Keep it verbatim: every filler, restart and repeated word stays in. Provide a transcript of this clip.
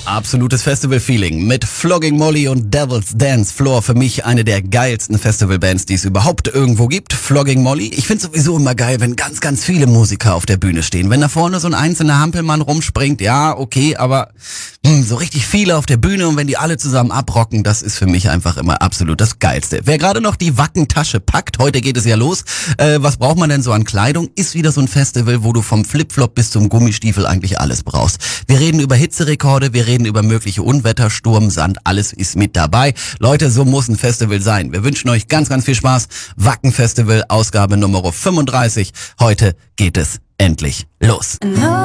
Absolutes Festival-Feeling mit Flogging Molly und Devil's Dance Floor. Für mich eine der geilsten Festivalbands, die es überhaupt irgendwo gibt. Flogging Molly. Ich find's sowieso immer geil, wenn ganz, ganz viele Musiker auf der Bühne stehen. Wenn da vorne so ein einzelner Hampelmann rumspringt, ja, okay, aber mh, so richtig viele auf der Bühne und wenn die alle zusammen abrocken, das ist für mich einfach immer absolut das Geilste. Wer gerade noch die Wackentasche packt, heute geht es ja los. Äh, was braucht man denn so an Kleidung? Ist wieder so ein Festival, wo du vom Flipflop bis zum Gummistiefel eigentlich alles brauchst. Wir reden über Hitzerekorde, wir reden über mögliche Unwetter, Sturm, Sand, alles ist mit dabei. Leute, so muss ein Festival sein. Wir wünschen euch ganz, ganz viel Spaß. Wacken Festival, Ausgabe Nummer fünfunddreißig. Heute geht es endlich los.